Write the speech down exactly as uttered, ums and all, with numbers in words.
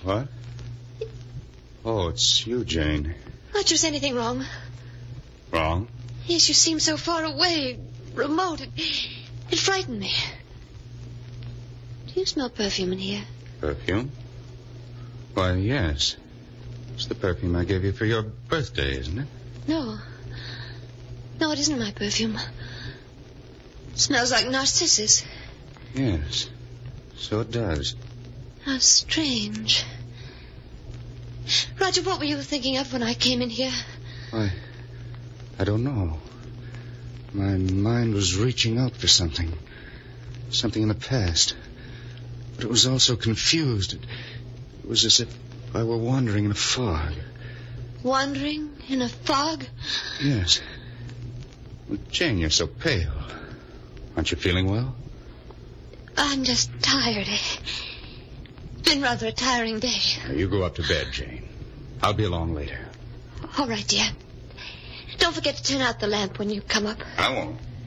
What? Oh, it's you, Jane. Roger, is anything wrong? Wrong? Yes, you seem so far away, remote. It, it frightened me. Do you smell perfume in here? Perfume? Why, yes. It's the perfume I gave you for your birthday, isn't it? No. No, it isn't my perfume. It smells like narcissus. Yes, so it does. How strange. Roger, what were you thinking of when I came in here? Why, I don't know. My mind was reaching out for something. Something in the past. But it was also confused. It, it was as if I were wandering in a fog. Wandering in a fog? Yes. Well, Jane, you're so pale. Aren't you feeling well? I'm just tired. It's been rather a tiring day. Now, you go up to bed, Jane. I'll be along later. All right, dear. Don't forget to turn out the lamp when you come up. I won't.